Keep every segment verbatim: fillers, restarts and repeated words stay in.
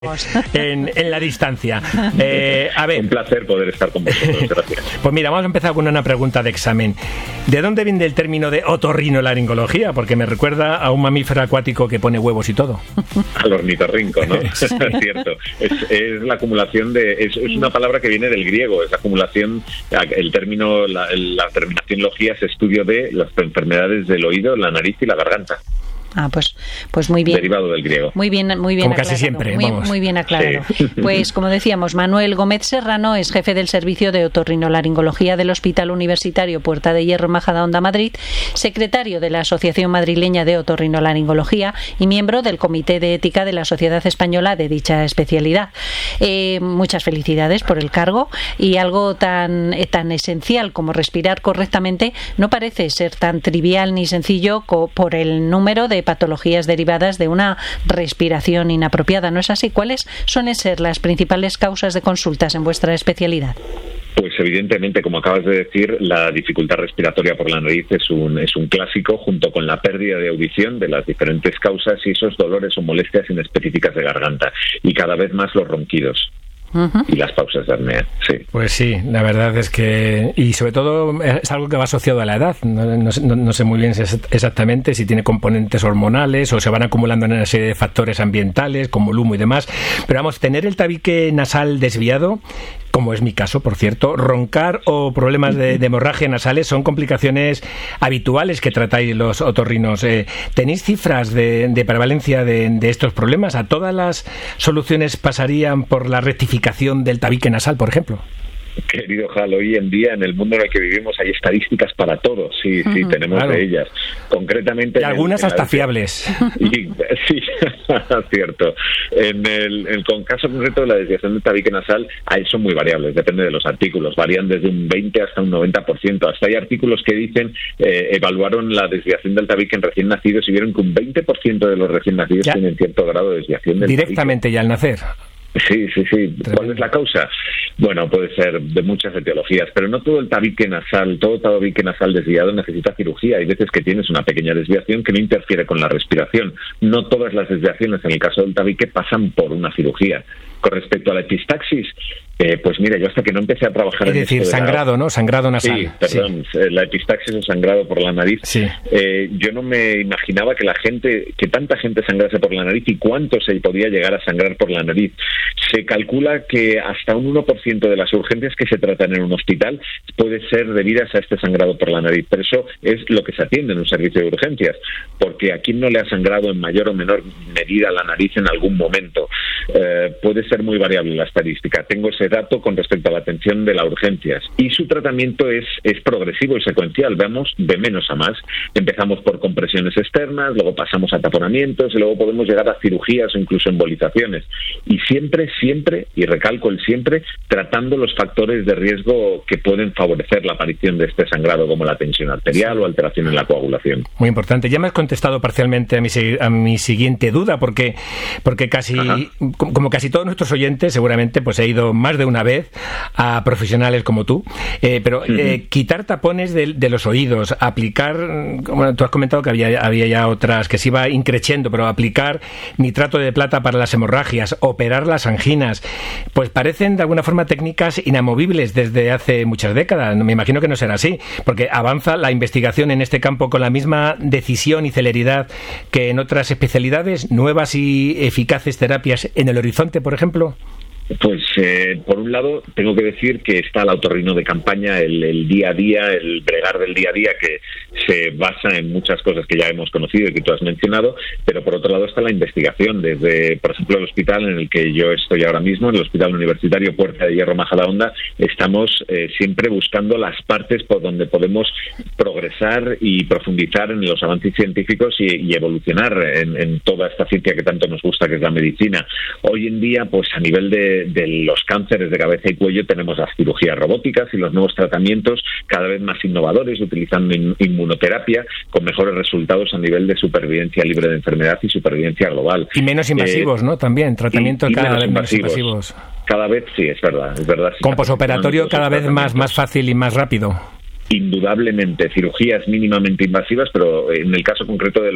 En, en la distancia. Eh, a ver. Un placer poder estar con vosotros, gracias. Pues mira, vamos a empezar con una pregunta de examen. ¿De dónde viene el término de otorrinolaringología? Porque me recuerda a un mamífero acuático que pone huevos y todo. Al ornitorrinco, ¿no? Sí. Es cierto. Es, es la acumulación de... Es, es una palabra que viene del griego. Es la acumulación... El término, la, la terminación logía es estudio de las enfermedades del oído, la nariz y la garganta. Ah, pues, pues muy bien. Derivado del griego. Muy bien, muy bien como aclarado. Casi siempre, muy, vamos. muy bien aclarado. Sí. Pues como decíamos, Manuel Gómez Serrano es jefe del Servicio de Otorrinolaringología del Hospital Universitario Puerta de Hierro Majadahonda, Madrid, secretario de la Asociación Madrileña de Otorrinolaringología y miembro del Comité de Ética de la Sociedad Española de dicha especialidad. Eh, muchas felicidades por el cargo, y algo tan, eh, tan esencial como respirar correctamente no parece ser tan trivial ni sencillo co- por el número de patologías derivadas de una respiración inapropiada, ¿no es así? ¿Cuáles suelen ser las principales causas de consultas en vuestra especialidad? Pues evidentemente, como acabas de decir, la dificultad respiratoria por la nariz es un, es un clásico, junto con la pérdida de audición de las diferentes causas y esos dolores o molestias inespecíficas de garganta, y cada vez más los ronquidos. Uh-huh. Y las pausas de apnea, sí. Pues sí, la verdad es que... Y sobre todo es algo que va asociado a la edad. No, no, no, no sé muy bien si es exactamente si tiene componentes hormonales o se van acumulando en una serie de factores ambientales, como el humo y demás. Pero vamos, tener el tabique nasal desviado, como es mi caso, por cierto, roncar o problemas de, de hemorragia nasales son complicaciones habituales que tratáis los otorrinos. Eh, ¿Tenéis cifras de, de prevalencia de, de estos problemas? ¿A todas las soluciones pasarían por la rectificación del tabique nasal, por ejemplo? Querido Jal, hoy en día en el mundo en el que vivimos hay estadísticas para todo, sí, sí, uh-huh, tenemos claro. de ellas. Concretamente... Y algunas el, hasta el, fiables. Y, sí, cierto. En el, en el caso concreto de la desviación del tabique nasal, ahí son muy variables, depende de los artículos, varían desde un veinte hasta un noventa por ciento. Hasta hay artículos que dicen, eh, evaluaron la desviación del tabique en recién nacidos y vieron que un veinte por ciento de los recién nacidos ya tienen cierto grado de desviación del directamente tabique. Ya al nacer. Sí, sí, sí. ¿Cuál es la causa? Bueno, puede ser de muchas etiologías, pero no todo el tabique nasal, todo tabique nasal desviado necesita cirugía. Hay veces que tienes una pequeña desviación que no interfiere con la respiración. No todas las desviaciones, en el caso del tabique, pasan por una cirugía. Con respecto a la epistaxis, eh, pues mira, yo hasta que no empecé a trabajar es en decir, esto de sangrado, la... ¿no? Sangrado nasal. Sí, perdón, sí. La epistaxis o sangrado por la nariz. Sí. Eh, yo no me imaginaba que la gente, que tanta gente sangrase por la nariz y cuánto se podía llegar a sangrar por la nariz. Se calcula que hasta un uno por ciento de las urgencias que se tratan en un hospital puede ser debidas a este sangrado por la nariz. Pero eso es lo que se atiende en un servicio de urgencias, porque a quién no le ha sangrado en mayor o menor medida la nariz en algún momento. Eh, puede ser muy variable la estadística. Tengo ese dato con respecto a la atención de las urgencias. Y su tratamiento es, es progresivo y secuencial. Vamos de menos a más. Empezamos por compresiones externas, luego pasamos a taponamientos y luego podemos llegar a cirugías o incluso embolizaciones. Y siempre, siempre, y recalco el siempre, tratando los factores de riesgo que pueden favorecer la aparición de este sangrado, como la tensión arterial o alteración en la coagulación. Muy importante. Ya me has contestado parcialmente a mi, a mi siguiente duda, porque, porque casi, como casi todos nuestros oyentes, seguramente pues he ido más de una vez a profesionales como tú, eh, pero uh-huh. eh, quitar tapones de, de los oídos, aplicar, bueno, tú has comentado que había, había ya otras que se iba increciendo, pero aplicar nitrato de plata para las hemorragias, operar las anginas, pues parecen de alguna forma técnicas inamovibles desde hace muchas décadas. Me imagino que no será así, porque avanza la investigación en este campo con la misma decisión y celeridad que en otras especialidades, nuevas y eficaces terapias en el horizonte, por ejemplo. Pues, eh, por un lado, tengo que decir que está el otorrino de campaña, el, el día a día, el bregar del día a día, que se basa en muchas cosas que ya hemos conocido y que tú has mencionado, pero por otro lado está la investigación. Desde, por ejemplo, el hospital en el que yo estoy ahora mismo, en el Hospital Universitario Puerta de Hierro Majadahonda, estamos eh, siempre buscando las partes por donde podemos progresar y profundizar en los avances científicos y, y evolucionar en, en toda esta ciencia que tanto nos gusta, que es la medicina. Hoy en día, pues a nivel de de los cánceres de cabeza y cuello tenemos las cirugías robóticas y los nuevos tratamientos cada vez más innovadores, utilizando in- inmunoterapia con mejores resultados a nivel de supervivencia libre de enfermedad y supervivencia global. Y menos invasivos, eh, ¿no? También, tratamientos y, y cada menos vez invasivos. menos invasivos. Cada vez, sí, es verdad. Es verdad sí, con posoperatorio cada vez más, más fácil y más rápido. Indudablemente, cirugías mínimamente invasivas, pero en el caso concreto de los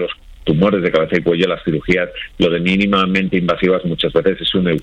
tumores de cabeza y cuello, las cirugías, lo de mínimamente invasivas muchas veces es un